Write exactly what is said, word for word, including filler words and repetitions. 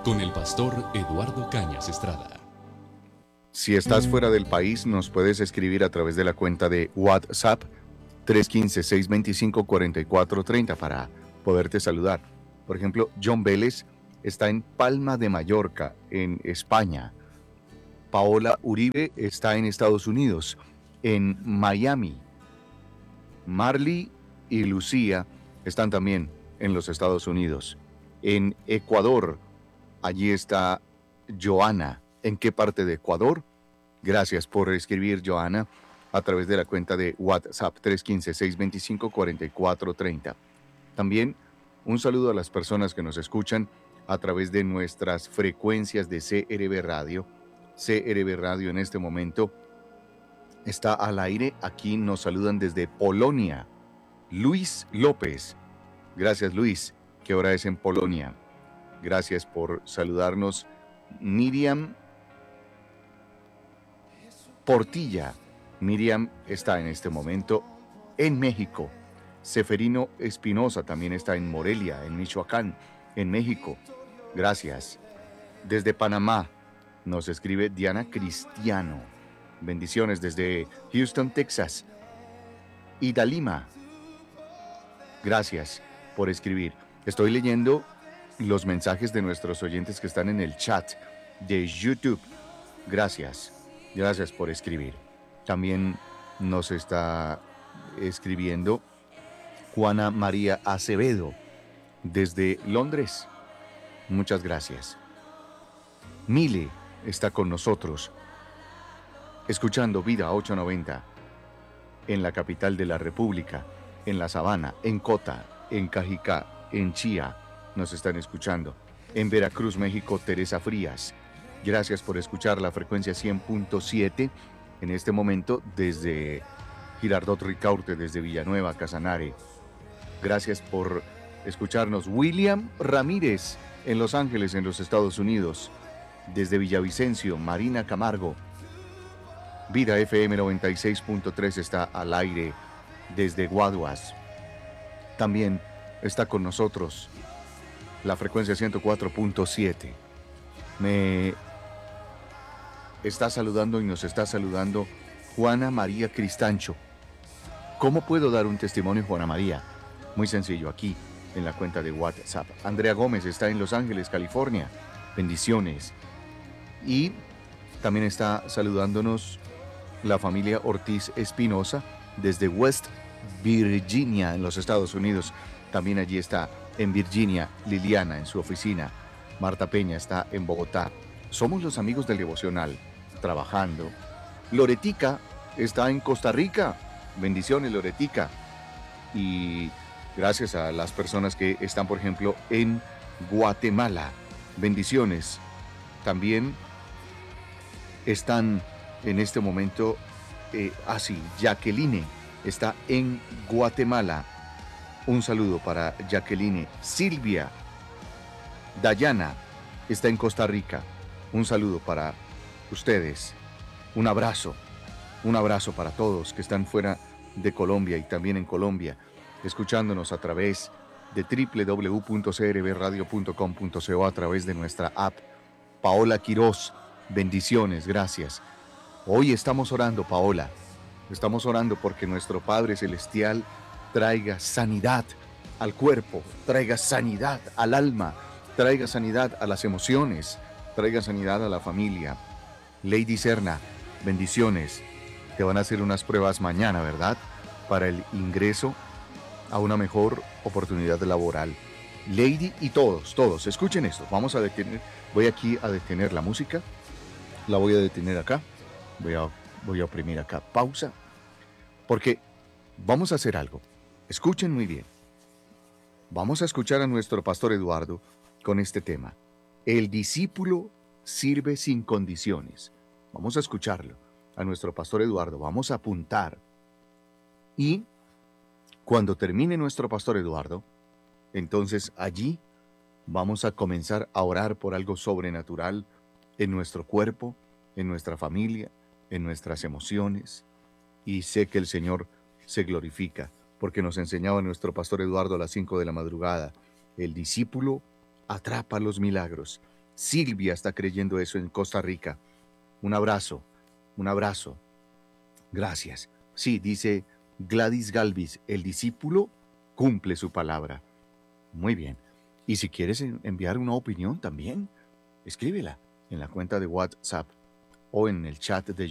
con el pastor Eduardo Cañas Estrada. Si estás fuera del país, nos puedes escribir a través de la cuenta de WhatsApp tres uno cinco, seis dos cinco, cuatro cuatro tres cero para poderte saludar. Por ejemplo, John Vélez está en Palma de Mallorca, en España. Paola Uribe está en Estados Unidos, en Miami. Marley y Lucía están también en los Estados Unidos. En Ecuador, allí está Joana. ¿En qué parte de Ecuador? Gracias por escribir, Joana, a través de la cuenta de WhatsApp tres uno cinco, seis dos cinco, cuatro cuatro tres cero. También un saludo a las personas que nos escuchan a través de nuestras frecuencias de C R B Radio. C R B Radio en este momento está al aire. Aquí nos saludan desde Polonia. Luis López. Gracias, Luis. ¿Qué hora es en Polonia? Gracias por saludarnos. Miriam Portilla. Miriam está en este momento en México. Seferino Espinosa también está en Morelia, en Michoacán, en México. Gracias. Desde Panamá nos escribe Diana Cristiano. Bendiciones desde Houston, Texas. Ida Lima. Gracias por escribir. Estoy leyendo los mensajes de nuestros oyentes que están en el chat de YouTube. Gracias. Gracias por escribir. También nos está escribiendo Juana María Acevedo desde Londres. Muchas gracias. Mile está con nosotros, escuchando Vida ochocientos noventa en la capital de la República, en La Sabana, en Cota, en Cajicá, en Chía. Nos están escuchando. En Veracruz, México, Teresa Frías. Gracias por escuchar la frecuencia cien punto siete en este momento desde Girardot Ricaurte, desde Villanueva, Casanare. Gracias por escucharnos. William Ramírez en Los Ángeles, en los Estados Unidos. Desde Villavicencio, Marina Camargo. Vida F M noventa y seis punto tres está al aire desde Guaduas. También está con nosotros la frecuencia ciento cuatro punto siete. Me está saludando y nos está saludando Juana María Cristancho. ¿Cómo puedo dar un testimonio, Juana María? Muy sencillo, aquí en la cuenta de WhatsApp. Andrea Gómez está en Los Ángeles, California. Bendiciones. Y también está saludándonos la familia Ortiz Espinosa desde West Virginia, en los Estados Unidos. También allí está en Virginia Liliana en su oficina. Marta Peña está en Bogotá. Somos los amigos del devocional, trabajando. Loretica está en Costa Rica. Bendiciones, Loretica. Y gracias a las personas que están, por ejemplo, en Guatemala. Bendiciones. También están en este momento, eh, ah sí, Jacqueline está en Guatemala. Un saludo para Jacqueline. Silvia Dayana está en Costa Rica. Un saludo para ustedes. Un abrazo. Un abrazo para todos que están fuera de Colombia y también en Colombia, escuchándonos a través de doble u doble u doble u punto c r b radio punto com punto co, a través de nuestra app. Paola Quiroz, bendiciones, gracias. Hoy estamos orando, Paola. Estamos orando porque nuestro Padre Celestial traiga sanidad al cuerpo, traiga sanidad al alma, traiga sanidad a las emociones, traiga sanidad a la familia. Lady Serna, bendiciones. Te van a hacer unas pruebas mañana, ¿verdad? Para el ingreso a una mejor oportunidad laboral. Lady y todos, todos, escuchen esto. Vamos a detener, voy aquí a detener la música. La voy a detener acá. Voy a, voy a oprimir acá pausa. Porque vamos a hacer algo. Escuchen muy bien. Vamos a escuchar a nuestro pastor Eduardo con este tema. El discípulo sirve sin condiciones. Vamos a escucharlo a nuestro pastor Eduardo. Vamos a apuntar. Y cuando termine nuestro pastor Eduardo, entonces allí vamos a comenzar a orar por algo sobrenatural en nuestro cuerpo, en nuestra familia, en nuestras emociones. Y sé que el Señor se glorifica, porque nos enseñaba nuestro pastor Eduardo a las cinco de la madrugada. El discípulo atrapa los milagros. Silvia está creyendo eso en Costa Rica. Un abrazo, un abrazo. Gracias. Sí, dice Gladys Galvis, el discípulo cumple su palabra. Muy bien. Y si quieres enviar una opinión también, escríbela en la cuenta de WhatsApp o en el chat de